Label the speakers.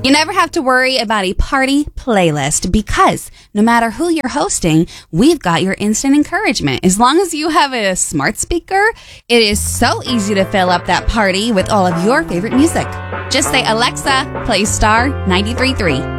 Speaker 1: You never have to worry about a party playlist because no matter who you're hosting, we've got your instant encouragement. As long as you have a smart speaker, it is so easy to fill up that party with all of your favorite music. Just say, Alexa, play Star 93.3.